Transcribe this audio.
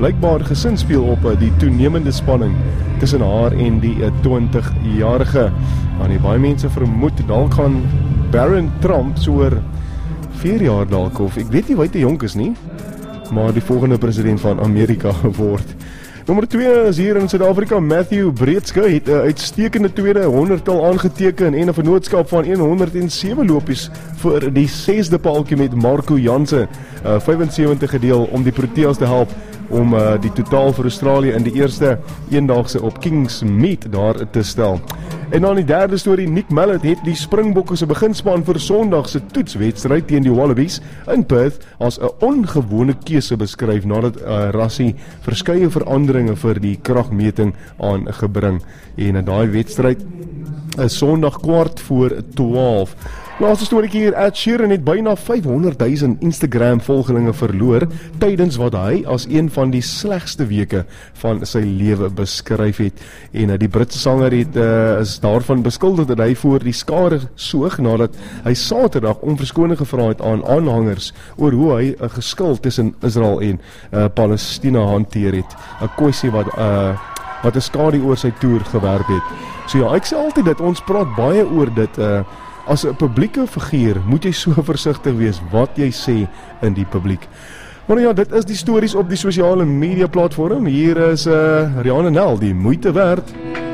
Blykbaar gesin speel op die toenemende spanning tussen haar en die 20-jarige. Maar baie mense vermoed dalk gaan Baron Trump so oor 4 jaar dalk, of ek weet nie hoe hy te jonk is nie, maar die volgende president van Amerika word. Nommer 2 is hier in Suid-Afrika. Matthew Breedske het 'n uitstekende tweede 100-tal aangeteken en 'n vennootskap van 107 lopies vir die 6de paaltjie met Marco Jansen, 75 gedeel om die Proteas te help om die totaal vir Australië in die eerste eendaagse op Kingsmead daar te stel. En dan die derde storie, Nick Mallet het die Springbokke se beginspan vir Sondag se toetswedstryd teen die Wallabies in Perth as 'n ongewone keuse beskryf nadat Rassie verskeie veranderinge vir die kragmeting aangebring. En in daai wedstryd is Sondag 11:15. Laaste storieetjie hier, Ed Sheeran het byna 500,000 Instagram volgelinge verloor tydens wat hy as een van die slegste weke van sy lewe beskryf het. En die Britse sanger is daarvan beskuldig dat hy voor die skare soog nadat hy Saterdag om verskoning gevra het aan aanhangers oor hoe hy 'n geskil tussen Israel en Palestina hanteer het. 'n kwessie wat 'n skadu oor sy toer gewerp het. So ja, ek sê altyd dat ons praat baie oor dit. As 'n publieke figuur moet jy so versigtig wees wat jy sê in die publiek. Maar ja, dit is die stories op die sosiale media platform. Hier is Rihanna Nel, die moeite werd.